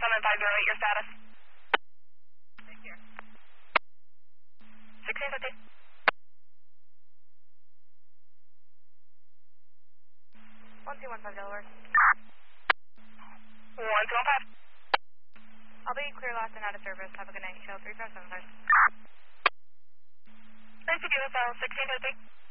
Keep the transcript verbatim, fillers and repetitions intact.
seven five zero eight, your status? Thank you. sixteen fifty. one two one five Delaware. one two one five. I'll be clear lost and out of service. Have a good night. Shell three five seven five. Nice to do with uh, sixteen fifty.